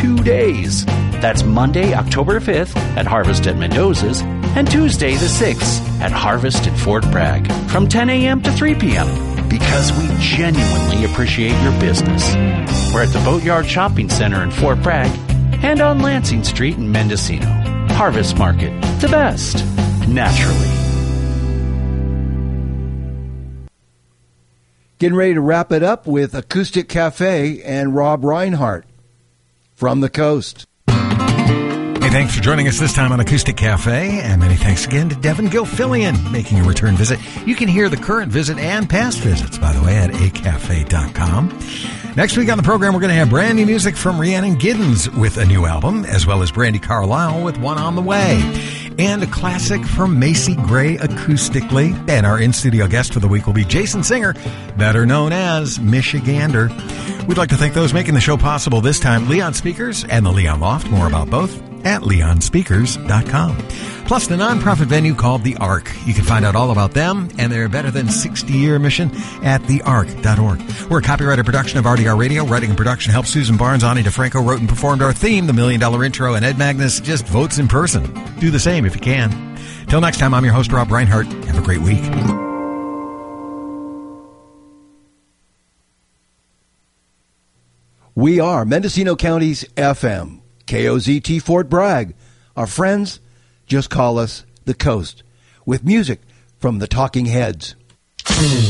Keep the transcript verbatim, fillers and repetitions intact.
two days. That's Monday, October fifth at Harvest at Mendoza's and Tuesday the sixth at Harvest at Fort Bragg from ten a.m. to three p.m. because we genuinely appreciate your business. We're at the Boatyard Shopping Center in Fort Bragg and on Lansing Street in Mendocino. Harvest Market, the best, naturally. Getting ready to wrap it up with Acoustic Cafe and Rob Reinhardt from the coast. Hey, thanks for joining us this time on Acoustic Cafe, and many thanks again to Devin Gilfillian making a return visit. You can hear the current visit and past visits, by the way, at a cafe dot com. Next week on the program, we're going to have brand new music from Rhiannon Giddens with a new album, as well as Brandi Carlile with One on the Way, and a classic from Macy Gray acoustically. And our in-studio guest for the week will be Jason Singer, better known as Michigander. We'd like to thank those making the show possible this time, Leon Speakers and the Leon Loft. More about both at leon speakers dot com. Plus, the nonprofit venue called The Ark. You can find out all about them and their better than sixty-year mission at the ark dot org. We're a copyrighted production of R D R Radio. Writing and production helped Susan Barnes. Ani DeFranco wrote and performed our theme, The Million Dollar Intro, and Ed Magnus just votes in person. Do the same if you can. Till next time, I'm your host, Rob Reinhardt. Have a great week. We are Mendocino County's F M, K O Z T Fort Bragg. Our friends, just call us The Coast, with music from the Talking Heads.